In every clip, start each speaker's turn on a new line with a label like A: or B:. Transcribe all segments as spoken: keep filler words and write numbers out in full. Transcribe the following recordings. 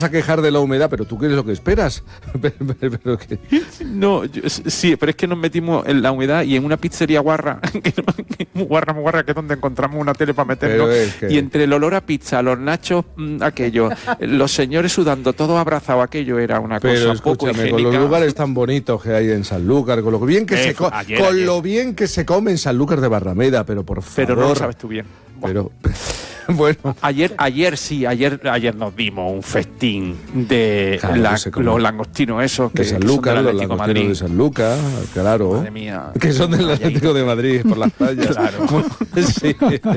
A: a quejar de la humedad, pero tú qué es lo que esperas. pero, pero, pero que...
B: No, yo, sí, pero es que nos metimos en la humedad y en una pizzería guarra, que, que, muy guarra, muy guarra, que es donde encontramos una tele para meternos, es que... y entre el olor a pizza, los nachos, mmm, aquello, los señores sudando, todos abrazados, aquello era una
A: pero
B: cosa poco higiénica.
A: Con los lugares tan bonitos que hay en Sanlúcar, con lo bien que, eh, se, co ayer, con ayer. lo bien que se come en Sanlúcar de Barrameda, pero por favor.
B: Pero no lo sabes tú bien.
A: Pero... Bueno.
B: Ayer, ayer sí, ayer, ayer nos dimos un festín de claro, la, los langostinos esos
A: que, de Sanlúcar, que son del Atlético los langostinos Madrid. de Sanlúcar, claro.
B: Madre mía.
A: Que son del Atlético de Madrid por las playas.
B: Claro.
A: Sí.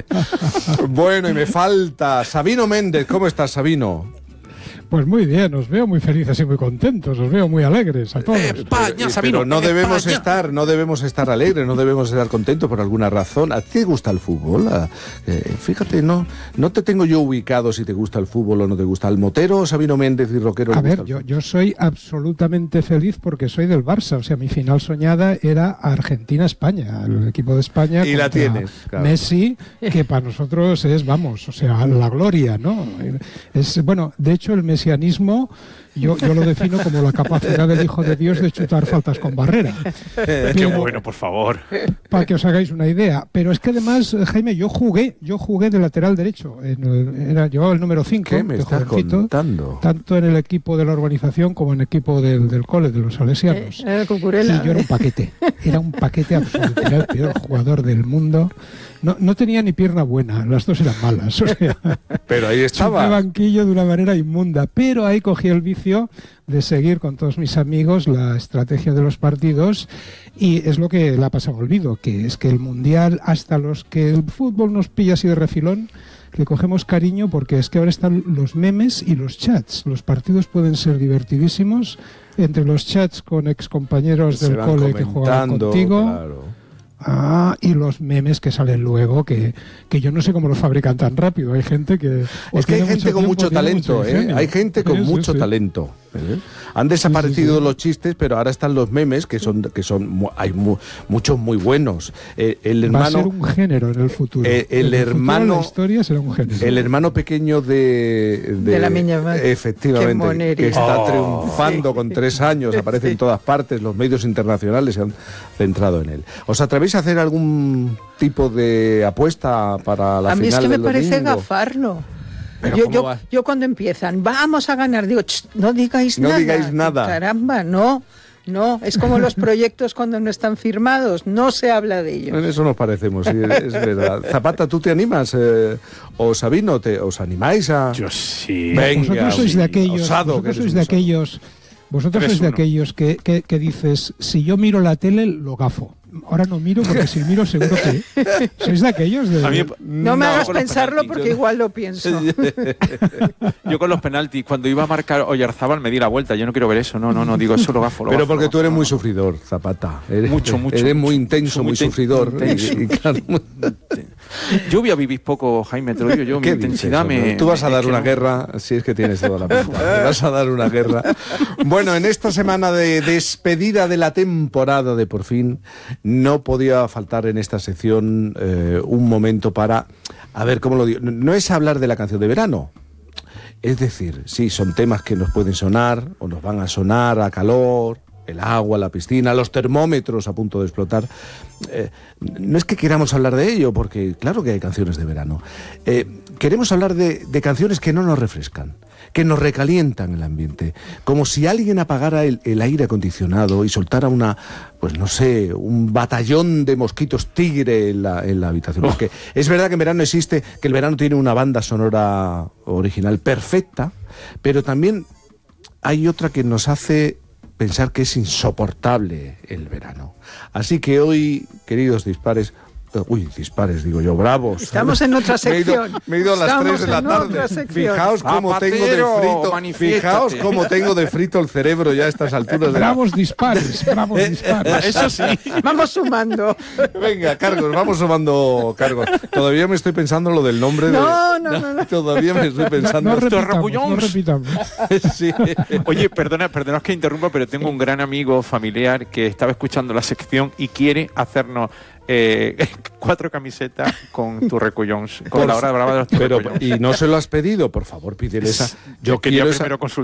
A: Bueno, y me falta Sabino Méndez. ¿Cómo estás, Sabino?
C: Pues muy bien, os veo muy felices y muy contentos, os veo muy alegres a todos.
A: España, Sabino, pero no debemos España. estar, no debemos estar alegres, no debemos estar contentos por alguna razón. ¿A ti te gusta el fútbol? Eh, fíjate, no, no te tengo yo ubicado si te gusta el fútbol o no te gusta. ¿Al Motero, Sabino Méndez y Roquero?
C: A ver, yo, yo soy absolutamente feliz porque soy del Barça, o sea, mi final soñada era Argentina-España, el equipo de España.
A: Y la tienes,
C: claro. Messi, que para nosotros es, vamos, o sea, la gloria, ¿no? Es, bueno, de hecho el mesianismo yo, yo lo defino como la capacidad del Hijo de Dios de chutar faltas con barrera.
B: Pero, qué bueno, por favor.
C: Para que os hagáis una idea. Pero es que además, Jaime, yo jugué, yo jugué de lateral derecho. En el, era yo el número cinco.
A: ¿Qué me estás contando?
C: Tanto en el equipo de la urbanización como en el equipo del, del cole, de los salesianos.
D: Eh, Cucurella.
C: Y yo era un paquete. Era un paquete absoluto. Era el peor jugador del mundo. No, no tenía ni pierna buena, las dos eran malas. O sea,
A: pero ahí estaba.
C: Chupé banquillo de una manera inmunda. Pero ahí cogí el vicio de seguir con todos mis amigos la estrategia de los partidos y es lo que le ha pasado olvido, que es que el Mundial, hasta los que el fútbol nos pilla así de refilón, le cogemos cariño porque es que ahora están los memes y los chats. Los partidos pueden ser divertidísimos entre los chats con excompañeros del cole que jugaban contigo. Claro. Ah, y los memes que salen luego, que, que yo no sé cómo los fabrican tan rápido. Hay gente que...
A: Es que hay gente con mucho talento, mucho ¿eh? Hay gente con sí, mucho sí, talento. ¿eh? Han desaparecido sí, sí, sí. los chistes, pero ahora están los memes, que son... que son hay mu muchos muy buenos. Eh, el hermano,
C: Va a ser un género en el futuro.
A: Eh, el
C: en el
A: hermano...
C: futuro, la historia será un género.
A: El hermano pequeño de...
D: De, de la Miña Madre.
A: Efectivamente, que está oh, triunfando sí. con tres años, aparece sí. en todas partes, los medios internacionales se han centrado en él. ¿Os atrevéis a hacer algún tipo de apuesta para la final del domingo?
D: A mí es que me parece gafarlo. Yo, yo, yo cuando empiezan, vamos a ganar, digo, no digáis
A: no
D: nada.
A: No digáis nada.
D: Caramba, no, no, es como los proyectos cuando no están firmados, no se habla de ellos.
A: En eso nos parecemos, sí, es verdad. Zapata, ¿tú te animas? Eh, ¿O Sabino, te, os animáis a...?
B: Yo sí.
C: Venga, vosotros sois de aquellos, osado, vosotros sois de aquellos, vosotros sois de aquellos que, que, que dices, si yo miro la tele, lo gafo. Ahora no miro porque si miro seguro que... ¿Sois de aquellos? De...
D: Mí, no, no me hagas pensarlo porque yo... igual lo pienso.
B: Yo con los penaltis, cuando iba a marcar Oyarzábal me di la vuelta. Yo no quiero ver eso, no, no, no, digo eso lo gafo. Lo
A: Pero
B: gafo,
A: porque
B: lo
A: tú eres
B: gafo,
A: muy
B: no.
A: sufridor, Zapata. Eres,
B: mucho, mucho.
A: Eres
B: mucho,
A: muy intenso, muy, muy sufridor.
B: Intenso.
A: Y, y claro,
B: yo voy a vivir poco, Jaime, te lo digo yo. Mi intensidad
A: dices,
B: me...
A: Tú vas a dar una
B: no.
A: guerra, si es que tienes toda la pinta. Me vas a dar una guerra. Bueno, en esta semana de despedida de la temporada de Por Fin, no podía faltar en esta sección eh, un momento para, a ver, ¿cómo lo digo? No es hablar de la canción de verano. Es decir, sí, son temas que nos pueden sonar o nos van a sonar a calor, el agua, la piscina, los termómetros a punto de explotar. Eh, no es que queramos hablar de ello, porque claro que hay canciones de verano. Eh, queremos hablar de, de canciones que no nos refrescan, que nos recalientan el ambiente, como si alguien apagara el, el aire acondicionado y soltara una, pues no sé, un batallón de mosquitos tigre en la, en la habitación. Porque es verdad que en verano existe, que el verano tiene una banda sonora original perfecta, pero también hay otra que nos hace pensar que es insoportable el verano. Así que hoy, queridos dispares, uy, dispares, digo yo, bravos.
D: Estamos en otra sección.
A: Me he ido, me he ido a las
D: Estamos
A: tres de la tarde. Fijaos cómo
B: Zapatero,
A: tengo de frito. Fijaos cómo tengo de frito el cerebro ya a estas alturas. De
C: bravos
A: la...
C: dispares, bravos dispares.
B: Eso sí.
D: Vamos sumando.
A: Venga, cargos, vamos sumando cargos. Todavía me estoy pensando lo del nombre
D: no,
A: de...
D: No, no, no.
A: Todavía me estoy pensando...
C: No, no repitamos, no repitamos.
A: Sí.
B: Oye, perdona, perdona que interrumpa, pero tengo un gran amigo familiar que estaba escuchando la sección y quiere hacernos eh, cuatro camisetas con tu recullons, con por, la hora brava de los
A: pero, ¿y no se lo has pedido? Por favor, pídele esa.
B: Yo quería primero consultar